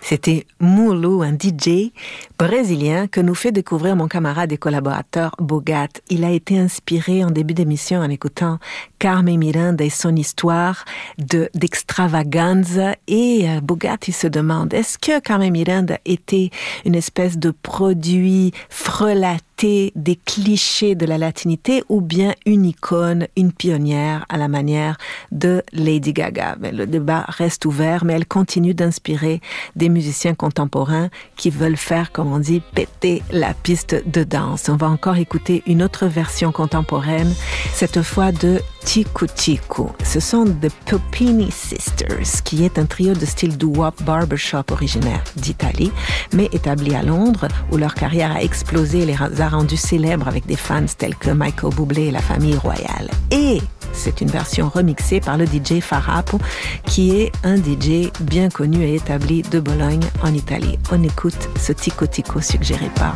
C'était Moulou, un DJ brésilien que nous fait découvrir mon camarade et collaborateur Bogat. Il a été inspiré en début d'émission en écoutant Carmen Miranda et son histoire d'extravaganza. Et Bogat, il se demande, est-ce que Carmen Miranda était une espèce de produit frelaté des clichés de la latinité ou bien une icône, une pionnière à la manière de Lady Gaga? Mais le débat reste ouvert, mais elle continue d'inspirer des musiciens contemporains qui veulent faire, comme on dit, péter la piste de danse. On va encore écouter une autre version contemporaine, cette fois de Tico Tico. Ce sont The Puppini Sisters, qui est un trio de style doo-wop barbershop originaire d'Italie, mais établi à Londres, où leur carrière a explosé et les a rendus célèbres avec des fans tels que Michael Bublé et la famille royale. Et c'est une version remixée par le DJ Farapo, qui est un DJ bien connu et établi de Bologne en Italie. On écoute ce Tico Tico suggéré par